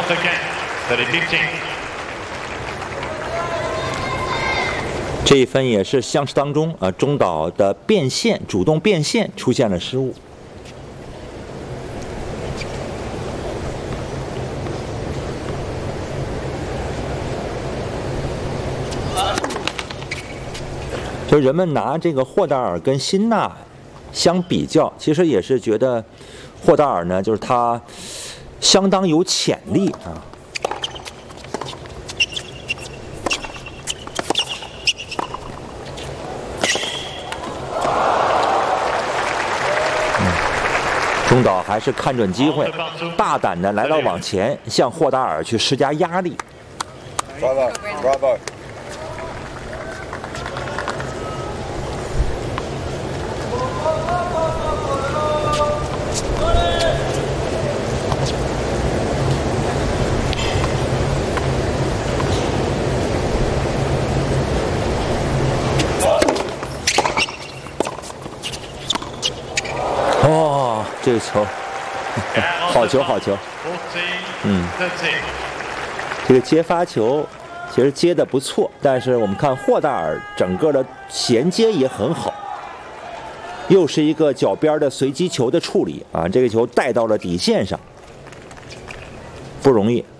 Once again, 30-15. 这一分也是相持当中中岛的变线主动变线出现了失误。就人们拿这个霍达尔跟辛纳相比较，其实也是觉得霍达尔呢，就是他相当有潜力啊。中岛还是看准机会，大胆的来到网前，向霍达尔去施加压力。 Bravo, bravo. 哦，这个球，好球，好球。这个接发球其实接的不错，但是我们看霍达尔整个的衔接也很好，又是一个脚边的随机球的处理啊，这个球带到了底线上，不容易。